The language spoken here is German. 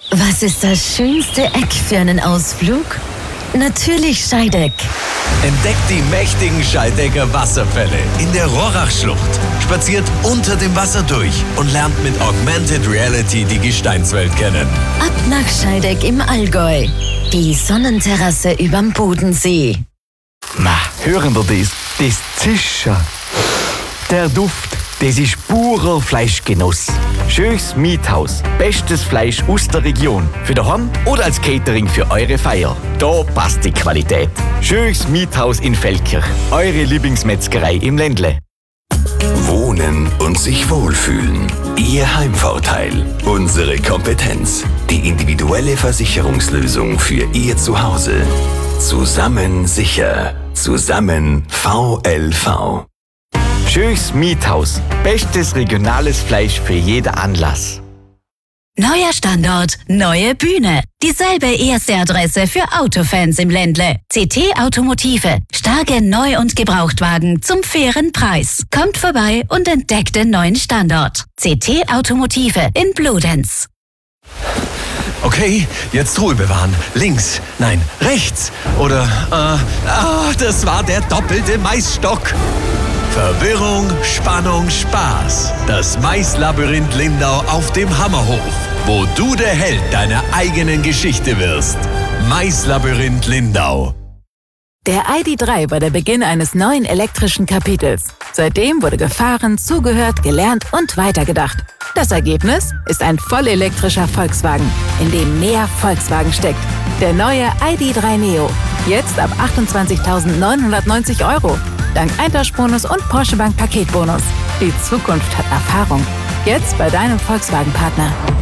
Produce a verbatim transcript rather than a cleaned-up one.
Was ist das schönste Eck für einen Ausflug? Natürlich Scheideck. Entdeckt die mächtigen Scheidecker Wasserfälle in der Rohrachschlucht. Spaziert unter dem Wasser durch und lernt mit Augmented Reality die Gesteinswelt kennen. Ab nach Scheideck im Allgäu. Die Sonnenterrasse überm Bodensee. Na, hören wir das? Das Zischen. Der Duft, das ist purer Fleischgenuss. Schönes Miethaus. Bestes Fleisch aus der Region. Für daheim oder als Catering für eure Feier. Da passt die Qualität. Schönes Miethaus in Feldkirch. Eure Lieblingsmetzgerei im Ländle. Wohnen und sich wohlfühlen. Ihr Heimvorteil. Unsere Kompetenz. Die individuelle Versicherungslösung für Ihr Zuhause. Zusammen sicher. Zusammen V L V. Schönes Miethaus. Bestes regionales Fleisch für jeden Anlass. Neuer Standort, neue Bühne. Dieselbe erste Adresse für Autofans im Ländle. C T Automotive. Starke Neu- und Gebrauchtwagen zum fairen Preis. Kommt vorbei und entdeckt den neuen Standort. C T Automotive in Bludenz. Okay, jetzt Ruhe bewahren. Links, nein, rechts. Oder, äh, ah, das war der doppelte Maisstock. Verwirrung, Spannung, Spaß. Das Maislabyrinth Lindau auf dem Hammerhof, wo du der Held deiner eigenen Geschichte wirst. Maislabyrinth Lindau. Der I D drei war der Beginn eines neuen elektrischen Kapitels. Seitdem wurde gefahren, zugehört, gelernt und weitergedacht. Das Ergebnis ist ein vollelektrischer Volkswagen, in dem mehr Volkswagen steckt. Der neue I D drei Neo. Jetzt ab achtundzwanzigtausendneunhundertneunzig Euro. Dank Eintauschbonus und Porsche Bank Paketbonus. Die Zukunft hat Erfahrung. Jetzt bei deinem Volkswagen-Partner.